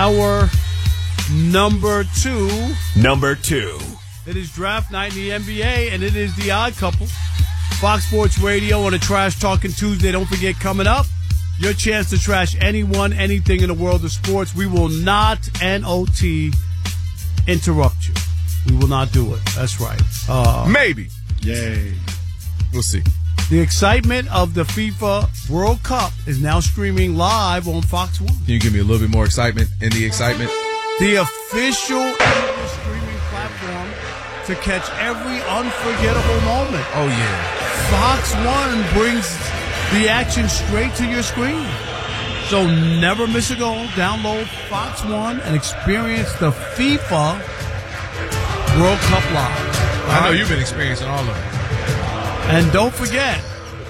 Our number two. Number 2. It is draft night in the NBA, and it is the Odd Couple. Fox Sports Radio on a Trash Talking Tuesday. Don't forget, coming up, your chance to trash anyone, anything in the world of sports. We will not, N-O-T, interrupt you. We will not do it. That's right. Maybe. Yay. We'll see. The excitement of the FIFA World Cup is now streaming live on Fox 1. Can you give me a little bit more excitement in the excitement? The official streaming platform to catch every unforgettable moment. Oh, yeah. Fox 1 brings the action straight to your screen. So never miss a goal. Download Fox 1 and experience the FIFA World Cup live. I know you've been experiencing all of it. And don't forget,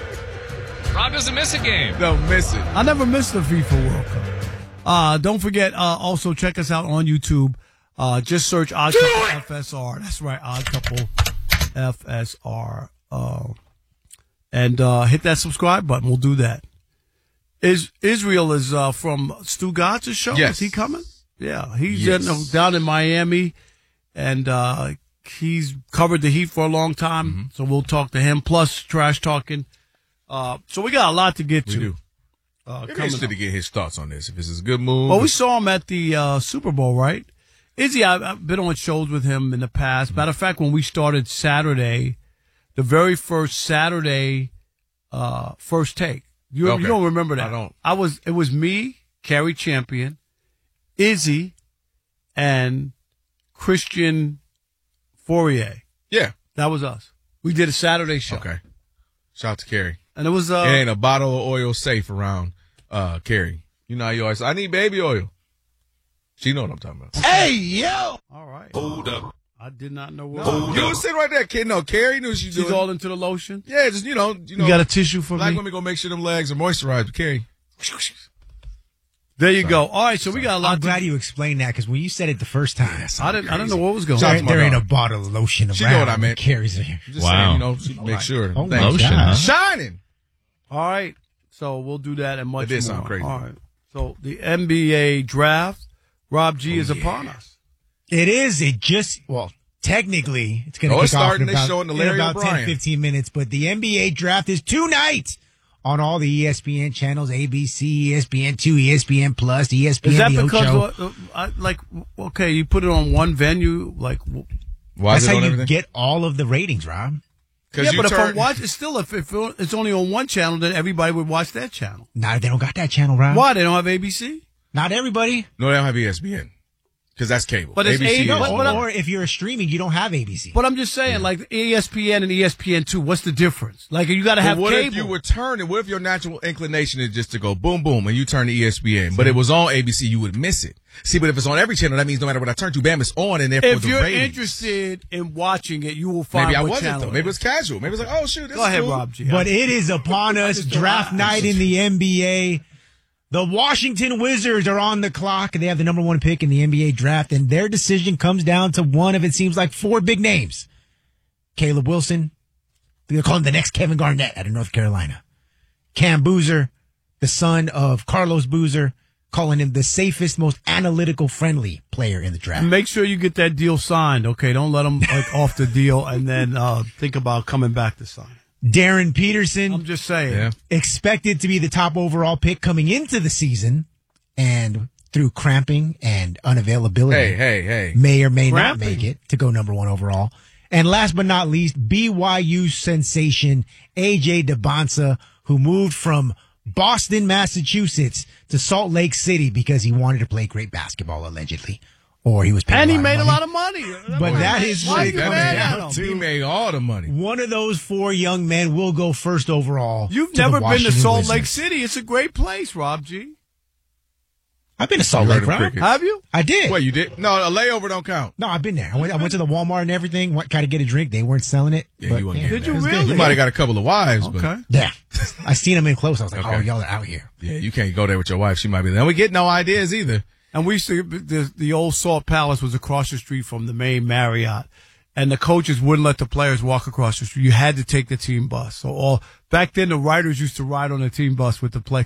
Rob doesn't miss a game. Don't miss it. I never missed the FIFA World Cup. Don't forget, also check us out on YouTube. Just search Odd Couple FSR. That's right, Odd Couple FSR. And hit that subscribe button. We'll do that. Israel is from Stu Gotz's show. Yes. Is he coming? Yeah, he's Yes. down in Miami, and he's covered the Heat for a long time. Mm-hmm. So we'll talk to him. Plus trash talking. So we got a lot to get We to. do. I'm Coming interested up. to get his thoughts on this. If this is a good move. Well, we saw him at the Super Bowl, right? Izzy, I've been on shows with him in the past. Matter of fact, when we started Saturday, the very first Saturday, First Take. You don't remember that? I don't. It was me, Carrie Champion, Izzy, and Christian Fourier. Yeah. That was us. We did a Saturday show. Okay. Shout out to Carrie. And it was It ain't a bottle of oil safe around Carrie. You know how you always say, I need baby oil. She know what I'm talking about. Hey, yo! All right. Hold up. I did not know what. You was sitting right there, kid. No, Carrie knew what she was She's doing. all into the lotion. Yeah, just you know. You got a tissue for black me? women gonna make sure them legs are moisturized. But Carrie. There you go. All right, so we got a lot. I'm glad you explained that because when you said it the first time, I didn't know what was going Shout out on. to my there ain't a dog. bottle of lotion around. She know what I meant. Carries it. Just Wow. saying, you know, she make sure. Oh, Thanks. lotion, huh? Shining. All right, so we'll do that and much That did more. sound crazy. All right, so the NBA draft, Rob G is upon us. It is. It just, technically, it's going to Oh, kick it's off starting. in They showing the Larry about O'Brien. 10-15 minutes. But the NBA draft is tonight on all the ESPN channels, ABC, ESPN2, ESPN Plus, ESPN Is that The because, Ocho. okay, you put it on one venue, like, Why That's is it how on you everything? get all of the ratings, Rob. yeah, but if I'm watching, it's still, if it's only on one channel, then everybody would watch that channel. Now they don't got that channel, Rob. Why? They don't have ABC? Not everybody. No, they don't have ESPN because that's cable. But it's ABC A- is- but- Or if you're streaming, you don't have ABC. But I'm just saying, like, ESPN and ESPN2, what's the difference? Like, you got to have But what cable. if you were turning? What if your natural inclination is just to go boom, boom, and you turn to ESPN, but it was on ABC, you would miss it. See, but if it's on every channel, that means no matter what I turn to, bam, it's on, and therefore If the you're ratings. interested in watching it, you will find Maybe I what wasn't channel though. it Maybe it is. was casual. Maybe it's like, oh shoot, this Go is ahead, cool. Rob G. But it is upon us, just draft don't- night in the NBA. The Washington Wizards are on the clock, and they have the number one pick in the NBA draft, and their decision comes down to one of, it seems like, four big names. Caleb Wilson, they're calling him the next Kevin Garnett out of North Carolina. Cam Boozer, the son of Carlos Boozer, calling him the safest, most analytical friendly player in the draft. Make sure you get that deal signed, okay? Don't let them off the deal and then think about coming back to sign. Darren Peterson. I'm just saying. Yeah. Expected to be the top overall pick coming into the season, and through cramping and unavailability, Hey. may or may Cramping? not make it to go number one overall. And last but not least, BYU sensation AJ DeBonsa, who moved from Boston, Massachusetts to Salt Lake City because he wanted to play great basketball, allegedly. Or he was paid And he of made a money. lot of money. But that is Why what you it That comes mad down at to. He made all the money. One of those four young men will go first overall. You've to the never been to Washington Salt Lake Wizards. City. It's a great place, Rob G. I've been to Salt You heard Lake, of Rob. cricket. Have you? I did. Wait, you did? No, a layover don't count. No, I've been there. I went to the Walmart and everything. Tried to get a drink. They weren't selling it. Yeah, but, you weren't yeah, getting Did you that. it was good. really? You might have got a couple of wives, but Okay. Yeah. I seen them in close. I was like, Okay. oh, y'all are out here. yeah, you can't go there with your wife. She might be there. And we get no ideas either. And we used to, the old Salt Palace was across the street from the main Marriott. And the coaches wouldn't let the players walk across the street. You had to take the team bus. So back then the writers used to ride on the team bus with the players.